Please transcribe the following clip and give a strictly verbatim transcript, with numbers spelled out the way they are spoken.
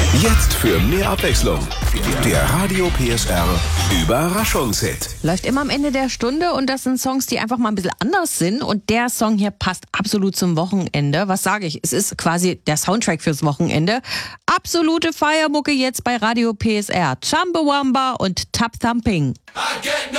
Jetzt für mehr Abwechslung. Der Radio P S R Überraschungshit. Läuft immer am Ende der Stunde und das sind Songs, die einfach mal ein bisschen anders sind. Und der Song hier passt absolut zum Wochenende. Was sage ich? Es ist quasi der Soundtrack fürs Wochenende. Absolute Feiermucke jetzt bei Radio P S R. Chumbawamba und Tap Thumping.